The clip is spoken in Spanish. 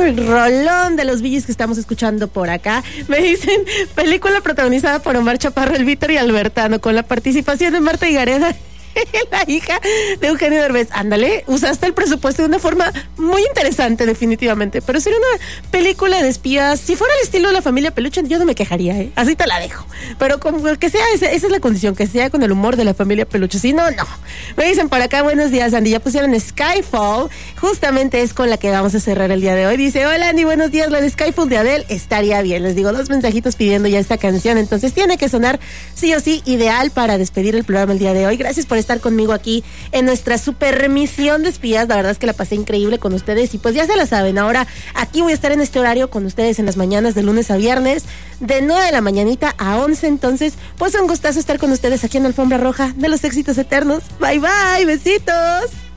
rolón de los Billys que estamos escuchando por acá. Me dicen, película protagonizada por Omar Chaparro, El Víctor y Albertano, con la participación de Marta Higareda, la hija de Eugenio Derbez. Ándale, usaste el presupuesto de una forma muy interesante, definitivamente. Pero sería una película de espías. Si fuera el estilo de La Familia Peluche, yo no me quejaría, ¿eh? Así te la dejo. Pero como que sea, esa es la condición, que sea con el humor de La Familia Peluche. Si no, no. Me dicen por acá, buenos días, Andy. Ya pusieron Skyfall. Justamente es con la que vamos a cerrar el día de hoy. Dice, hola, Andy, buenos días. La de Skyfall de Adele estaría bien. Les digo, 2 mensajitos pidiendo ya esta canción. Entonces tiene que sonar sí o sí, ideal para despedir el programa el día de hoy. Gracias por estar conmigo aquí en nuestra super remisión de espías. La verdad es que la pasé increíble con ustedes y pues ya se la saben, ahora aquí voy a estar en este horario con ustedes en las mañanas de lunes a viernes de 9 de la mañanita a 11, entonces pues un gustazo estar con ustedes aquí en Alfombra Roja de los éxitos eternos. Bye bye, besitos.